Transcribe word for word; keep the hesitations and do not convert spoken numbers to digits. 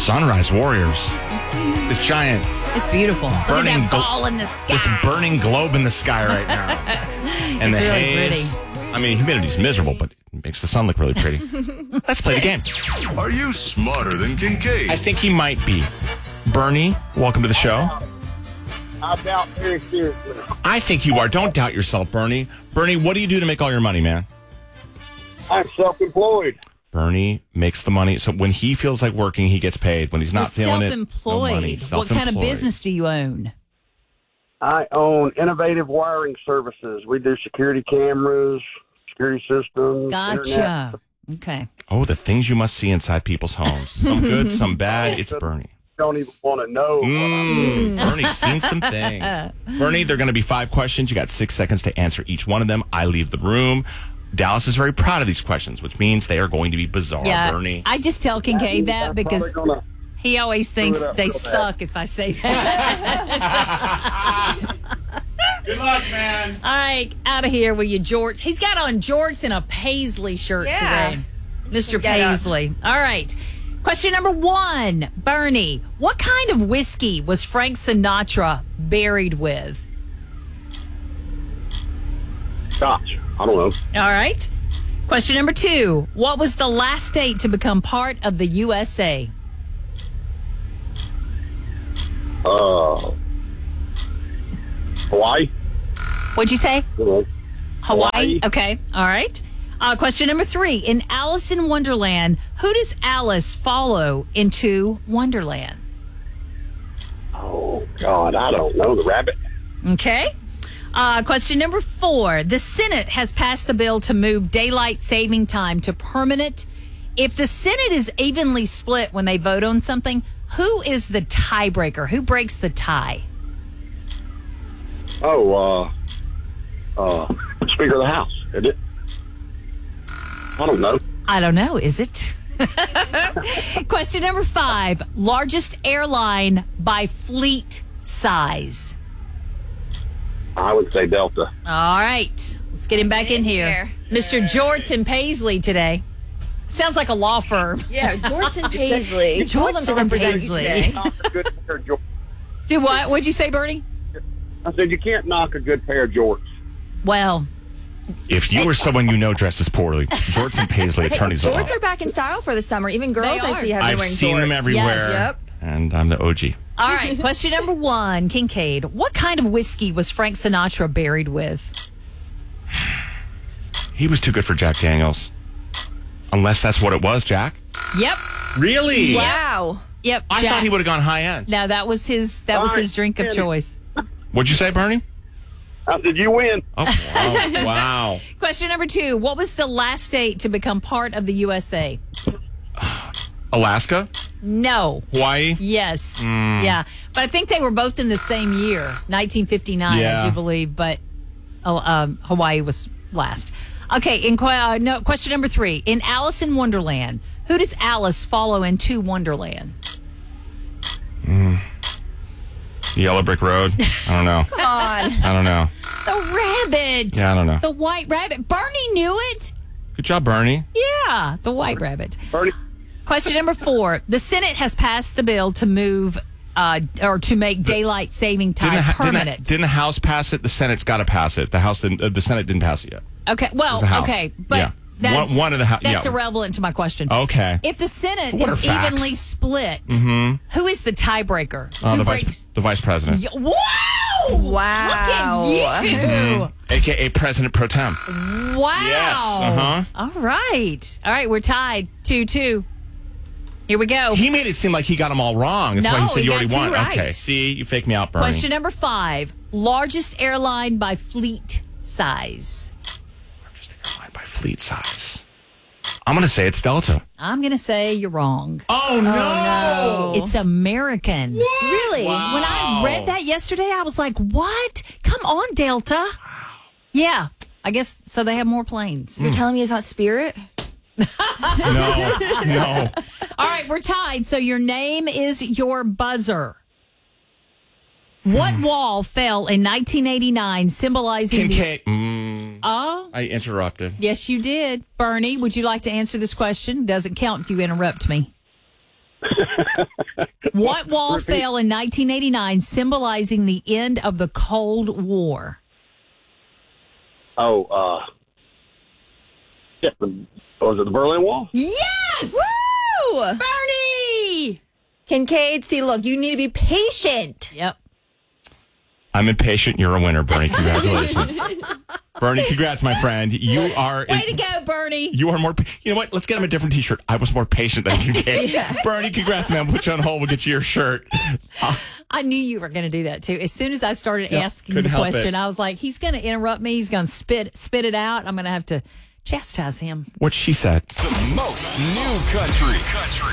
Sunrise Warriors. The giant. It's beautiful. Burning Look at that glo- ball in the sky. This burning globe in the sky right now. And It's the really haze. pretty. I mean, humidity's miserable, but it makes the sun look really pretty. Let's play the game. Are you smarter than Kincaid? I think he might be. Bernie, welcome to the show. I doubt very seriously. I think you are. Don't doubt yourself, Bernie. Bernie, what do you do to make all your money, man? I'm self-employed. Bernie makes the money. So when he feels like working, he gets paid. When he's not You're feeling self-employed. it, no money. What kind of Self-employed. business do you own? I own Innovative Wiring Services. We do security cameras, security systems, Gotcha. internet. Okay. Oh, the things you must see inside people's homes. Some good, some bad. It's Bernie. Don't even want to know. what I'm Mm, Bernie's seen some things. Bernie, they're going to be five questions. You got six seconds to answer each one of them. I leave the room. Dallas is very proud of these questions, which means they are going to be bizarre, Yeah. Bernie. I just tell Kincaid that I'm because probably gonna- he always thinks it up they real bad. suck if I say that. Good luck, man. All right, out of here with you, George. He's got on George and a Paisley shirt Yeah. today. Mister Get up. Paisley. All right. Question number one, Bernie. What kind of whiskey was Frank Sinatra buried with? Scotch. I don't know. All right. Question number two. What was the last state to become part of the U S A? Uh, Hawaii. What'd you say? You know, Hawaii. Hawaii. Okay. All right. Uh, question number three. In Alice in Wonderland, who does Alice follow into Wonderland? Oh, God. I don't know. The rabbit. Okay. Uh, question number four. The Senate has passed the bill to move daylight saving time to permanent. If the Senate is evenly split when they vote on something, who is the tiebreaker? Who breaks the tie? Oh, uh, uh, Speaker of the House. Is it? I don't know. I don't know. Is it? Question number five. Largest airline by fleet size. I would say Delta. All right. Let's get him back in here. here. Mister Jordan Paisley today. Sounds like a law firm. Yeah, Jordan Paisley. You told them to Jordan represent Paisley. you today. Knock a good pair of jorts. Do what? What'd you say, Bernie? I said you can't knock a good pair of jorts. Well, If you or someone you know dresses poorly, Jordan Paisley, attorneys law. Jorts are back in style for the summer. Even girls They I are. see have been I've wearing seen jorts. them everywhere. Yes. Yep. And I'm the O G. all right. Question number one, Kincaid. What kind of whiskey was Frank Sinatra buried with? He was too good for Jack Daniels. Unless that's what it was, Jack. Yep. Really? Wow. Yep. I Jack. thought he would have gone high end. No, that was his. That was All right, his drink of Kenny. choice. What'd you say, Bernie? I said you win. Oh, wow. wow. Question number two. What was the last state to become part of the U S A? Alaska? No. Hawaii? Yes. Hmm. Yeah. But I think they were both in the same year, nineteen fifty-nine, Yeah. I do believe. But oh, um, Hawaii was last. Okay. In que- uh, no, question number three. In Alice in Wonderland, who does Alice follow into Wonderland? Yellow Brick Road? I don't know. Come on. I don't know. The rabbit. Yeah, I don't know. The white rabbit. Bernie knew it. Good job, Bernie. Yeah, the white rabbit. Bernie. Question number four. The Senate has passed the bill to move uh, or to make daylight saving time Didn't the, didn't, permanent. the, didn't the House pass it? The Senate's got to pass it. The House didn't. Uh, the Senate didn't pass it yet. okay, well, The House. okay, but Yeah. that's, One- one of the hou- that's yeah. irrelevant to my question. Okay. If the Senate What are is facts? evenly split, who is the tiebreaker? Uh, Who the breaks? vice, the vice president, Y- Wow! Wow. Look at you! A K A President Pro Tem. Wow! Yes, uh-huh. All right, all right, we're tied two two. Here we go. He made it seem like he got them all wrong. That's No, why he said he you got already two won. right. Okay. See, you faked me out, Bernie. Question number five: largest airline by fleet size. Just airline by fleet size. I'm going to say it's Delta. I'm gonna say you're wrong. Oh, no. It's American. Really? When I read that yesterday, I was like, what? Come on, Delta. Yeah, I guess so. They have more planes. You're telling me it's not Spirit? No, no. All right, we're tied. So your name is your buzzer. What wall fell in nineteen eighty-nine, symbolizing Kincaid. the... Mm, Oh, I interrupted. yes, you did. Bernie, would you like to answer this question? Doesn't count if you interrupt me. What wall fell in nineteen eighty-nine, symbolizing the end of the Cold War? Oh, uh, yeah, the, was it the Berlin Wall? Yes! Woo! Bernie! Kincaid, see, look, you need to be patient. Yep. I'm impatient. You're a winner, Bernie. Congratulations. Bernie, congrats, my friend. You are... Way to go, Bernie. You are more... You know what? Let's get him a different T-shirt. I was more patient than Kincaid. yeah. Bernie, congrats, man. We'll put you on hold. We'll get you your shirt. Uh, I knew you were going to do that, too. As soon as I started Yep, asking couldn't the help question, it. I was like, he's going to interrupt me. He's going to spit spit it out. I'm going to have to chastise him. what she said. The most new country. Country.